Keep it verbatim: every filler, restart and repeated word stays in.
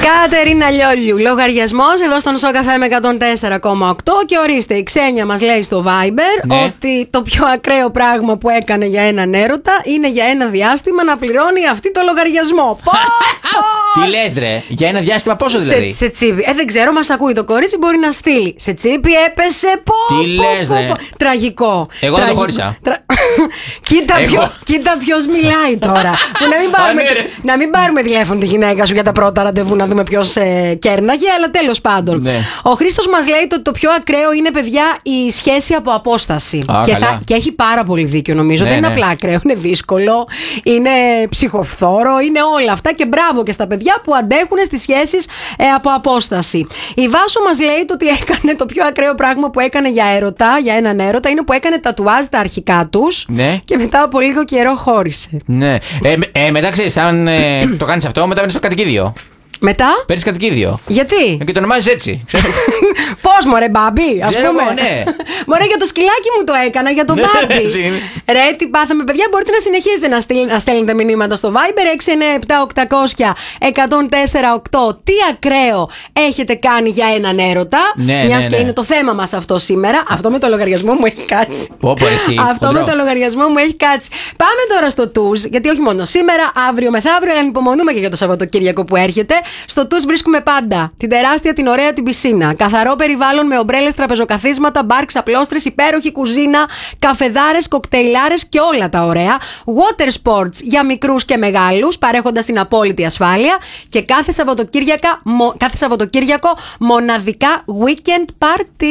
Κατερίνα Λιόλιου, λογαριασμός εδώ στον Σοκαφέ με εκατόν τέσσερα κόμμα οκτώ. Και ορίστε, η Ξένια μας λέει στο Viber, ναι, ότι το πιο ακραίο πράγμα που έκανε για έναν έρωτα είναι για ένα διάστημα να πληρώνει αυτή το λογαριασμό. Πω, πω. Τι λες ρε, για ένα διάστημα πόσο δηλαδή? Σε, σε τσίπη, ε δεν ξέρω, μας ακούει το κορίτσι, μπορεί να στείλει. Σε τσίπη έπεσε, πω. Τι λες ρε. Τραγικό. Εγώ δεν το χώρισα. Τρα... κοίτα, ποιο, κοίτα ποιος μιλάει τώρα. να, μην πάρουμε, να μην πάρουμε τηλέφωνο τη γυναίκα σου για τα πρώτα ραντεβού να δούμε ποιος ε, κέρναγε, αλλά τέλος πάντων. Ναι. Ο Χρήστος μας λέει ότι το πιο ακραίο είναι, παιδιά, η σχέση από απόσταση. Α, και, θα, και έχει πάρα πολύ δίκιο, νομίζω. Ναι, δεν είναι ναι. απλά ακραίο, είναι δύσκολο, είναι ψυχοφθόρο, είναι όλα αυτά. Και μπράβο και στα παιδιά που αντέχουν στις σχέσεις ε, από απόσταση. Η Βάσο μας λέει ότι έκανε το πιο ακραίο πράγμα που έκανε για έρωτα, για έναν έρωτα, είναι που έκανε τατουάζ τα αρχικά τους, ναι, και μετά από λίγο καιρό χώρισε. Ναι. Ε, ε, μετά ξέρεις, αν ε, το κάνεις αυτό, μετά παίρνεις το κατοικίδιο. Μετά? Παίρνεις κατοικίδιο. Γιατί? Και το ονομάζεις έτσι. Πώς μωρέ μπάμπι, ας Ξέρω πούμε. εγώ, ναι. Μωρέ, για το σκυλάκι μου το έκανα, για τον μπάμπι. Ρε, τι πάθαμε, παιδιά. Μπορείτε να συνεχίζετε να, στείλ, να στέλνετε μηνύματα στο Viber έξι εννιά επτά οκτώ μηδέν μηδέν ένα μηδέν τέσσερα οκτώ. Τι ακραίο έχετε κάνει για έναν έρωτα. Ναι, μιας ναι, και ναι. είναι το θέμα μας αυτό σήμερα. Αυτό με το λογαριασμό μου έχει κάτσει. Πω, πω, εσύ, αυτό χοντρό. με το λογαριασμό μου έχει κάτσει. Πάμε τώρα στο Τουζ, γιατί όχι μόνο σήμερα, αύριο μεθαύριο, αλλά ανυπομονούμε και για το Σαββατοκύριακο που έρχεται. Στο Τουζ βρίσκουμε πάντα την τεράστια, την ωραία την πισίνα. Καθαρό περιβάλλον με ομπρέλες, τραπεζοκαθίσματα, μπαρ, ξαπλώστρες, υπέροχη κουζίνα, καφεδάρες, κοκτέιλάρες και όλα τα ωραία. Water sports για μικρούς και μεγάλους, παρέχοντας την απόλυτη ασφάλεια. Και κάθε Σαββατοκύριακο, κάθε Σαββατοκύριακο μοναδικά weekend party.